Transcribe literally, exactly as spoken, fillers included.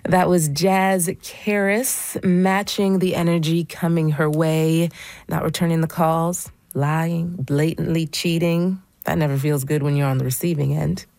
That was Jazz Karis, matching the energy coming her way, not returning the calls, lying, blatantly cheating. That never feels good when you're on the receiving end.